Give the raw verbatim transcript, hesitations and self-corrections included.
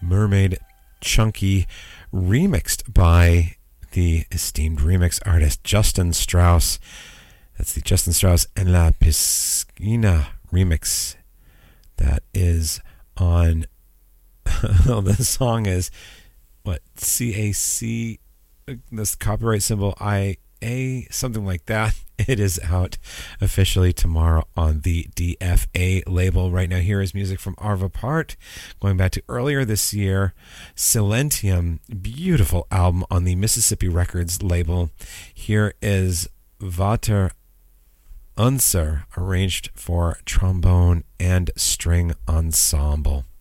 Mermaid Chunky, remixed by the esteemed remix artist Justin Strauss. That's the Justin Strauss En La Piscina remix. That is on... oh, the song is, what, C A C, this copyright symbol, I A, something like that. It is out officially tomorrow on the D F A label. Right now, here is music from Arvo Part, going back to earlier this year. Silentium, beautiful album on the Mississippi Records label. Here is Vater Unser, arranged for trombone and string ensemble.